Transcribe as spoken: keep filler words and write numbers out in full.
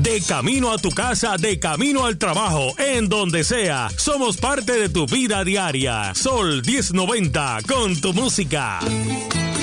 De camino a tu casa, de camino al trabajo, en donde sea. Somos parte de tu vida diaria. Sol diez noventa con tu música.